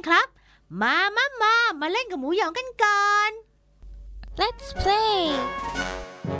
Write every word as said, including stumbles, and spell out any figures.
ครับ มามามามาเล่นกับหมูหยองกันก่อน Let's play